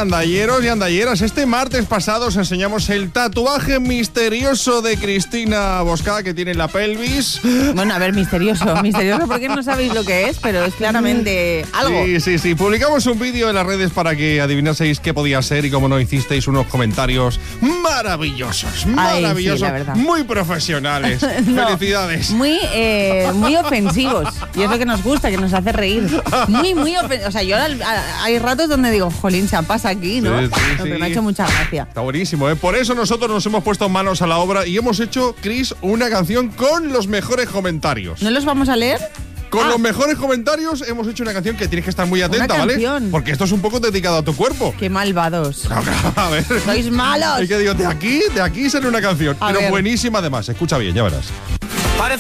gandalleros y andalleras, este martes pasado os enseñamos el tatuaje misterioso de Cristina Bosca que tiene en la pelvis. Bueno, a ver, misterioso porque no sabéis lo que es, pero es claramente algo. Sí. Publicamos un vídeo en las redes para que adivinaseis qué podía ser y como no hicisteis unos comentarios maravillosos, Sí, la verdad. muy profesionales. No, felicidades. Muy ofensivos. Y es lo que nos gusta, que nos hace reír. Muy ofensivos. O sea, yo hay ratos donde digo, jolín, se pasa aquí, ¿no? Sí. Pero me ha hecho mucha gracia. Está buenísimo, ¿eh? Por eso nosotros nos hemos puesto manos a la obra y hemos hecho, Cris, una canción con los mejores comentarios. ¿No los vamos a leer? Con los mejores comentarios hemos hecho una canción que tienes que estar muy atenta, ¿vale? Porque esto es un poco dedicado a tu cuerpo. ¡Qué malvados! A ver. ¡Sois malos! Es que digo, de aquí sale una canción. Pero ver. buenísima además. Escucha bien, ya verás.